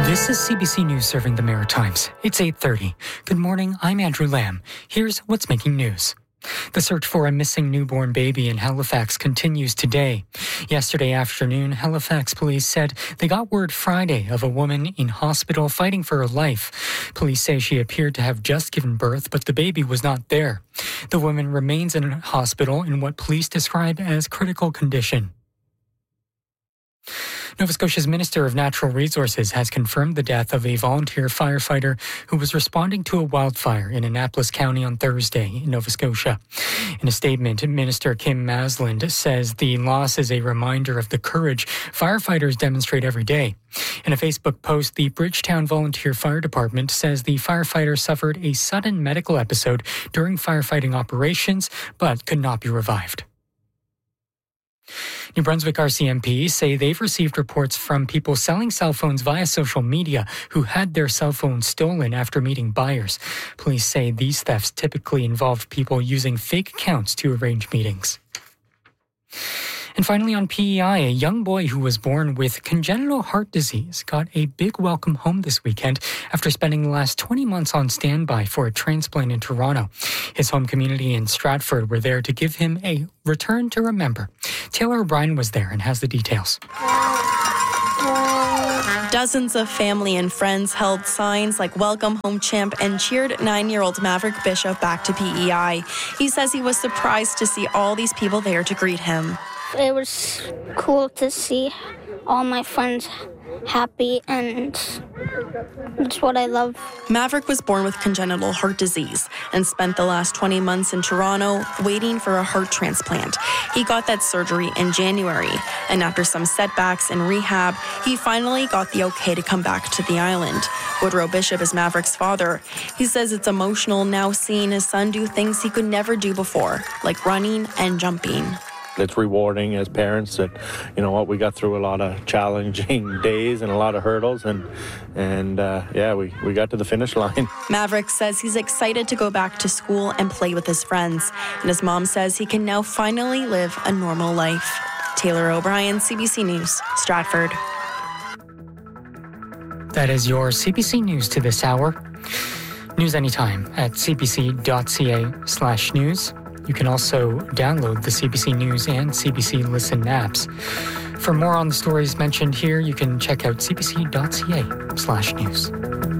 This is CBC News serving the Maritimes. It's 8:30. Good morning, I'm Andrew Lamb. Here's what's making news. The search for a missing newborn baby in Halifax continues today. Yesterday afternoon, Halifax police said they got word Friday of a woman in hospital fighting for her life. Police say she appeared to have just given birth, but the baby was not there. The woman remains in hospital in what police describe as critical condition. Nova Scotia's Minister of Natural Resources has confirmed the death of a volunteer firefighter who was responding to a wildfire in Annapolis County on Thursday in Nova Scotia. In a statement, Minister Kim Masland says the loss is a reminder of the courage firefighters demonstrate every day. In a Facebook post, the Bridgetown Volunteer Fire Department says the firefighter suffered a sudden medical episode during firefighting operations, but could not be revived. New Brunswick RCMP say they've received reports from people selling cell phones via social media who had their cell phones stolen after meeting buyers. Police say these thefts typically involved people using fake accounts to arrange meetings. And finally, on PEI, a young boy who was born with congenital heart disease got a big welcome home this weekend after spending the last 20 months on standby for a transplant in Toronto. His home community in Stratford were there to give him a return to remember. Taylor O'Brien was there and has the details. Dozens of family and friends held signs like "Welcome Home Champ" and cheered 9-year-old Maverick Bishop back to PEI. He says he was surprised to see all these people there to greet him. It was cool to see all my friends happy, and it's what I love. Maverick was born with congenital heart disease and spent the last 20 months in Toronto waiting for a heart transplant. He got that surgery in January, and after some setbacks in rehab, he finally got the okay to come back to the island. Woodrow Bishop is Maverick's father. He says it's emotional now seeing his son do things he could never do before, like running and jumping. It's rewarding as parents that, we got through a lot of challenging days and a lot of hurdles, and we got to the finish line. Maverick says he's excited to go back to school and play with his friends, and his mom says he can now finally live a normal life. Taylor O'Brien, CBC News, Stratford. That is your CBC News to this hour. News anytime at cbc.ca/news. You can also download the CBC News and CBC Listen apps. For more on the stories mentioned here, you can check out cbc.ca/news.